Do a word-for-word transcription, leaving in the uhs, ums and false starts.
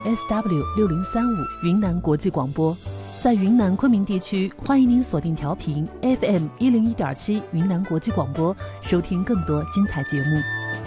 S W 六零三五云南国际广播。在云南昆明地区，欢迎您锁定调频 F M 一零一点七云南国际广播，收听更多精彩节目。